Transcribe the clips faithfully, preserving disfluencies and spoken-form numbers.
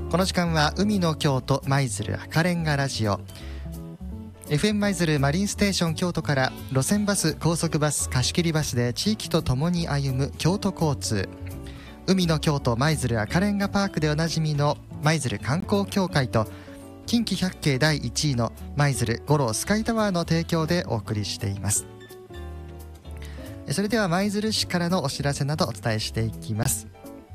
この時間は海の京都舞鶴赤レンガラジオ エフエム 舞鶴マリンステーション京都から路線バス、高速バス、貸し切りバスで地域とともに歩む京都交通、海の京都舞鶴赤レンガパークでおなじみの舞鶴観光協会と近畿百景だいいちいの舞鶴五郎スカイタワーの提供でお送りしています。それでは舞鶴市からのお知らせなどお伝えしていきます。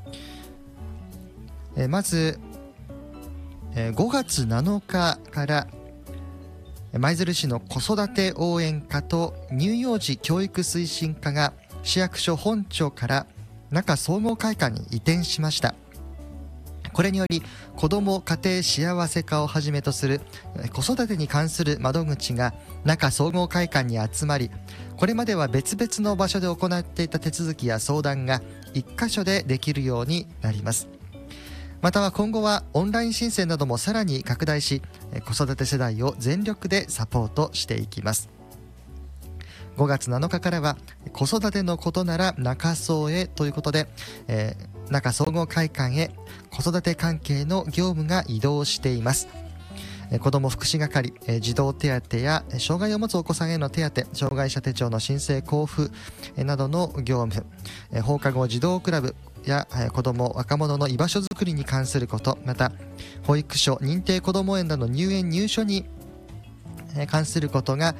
えまずごがつなのかから舞鶴市の子育て応援課と乳幼児教育推進課が市役所本庁から中総合会館に移転しました。これにより子ども家庭幸せ課をはじめとする子育てに関する窓口が中総合会館に集まり、これまでは別々の場所で行っていた手続きや相談が一箇所でできるようになります。または今後はオンライン申請などもさらに拡大し、子育て世代を全力でサポートしていきます。ごがつなのかからは子育てのことなら中総へということで、えー、中総合会館へ子育て関係の業務が移動しています。子ども福祉係、児童手当や障害を持つお子さんへの手当、障害者手帳の申請交付などの業務、放課後児童クラブや子ども若者の居場所づくりに関すること、また保育所、認定こども園などの入園入所に関することが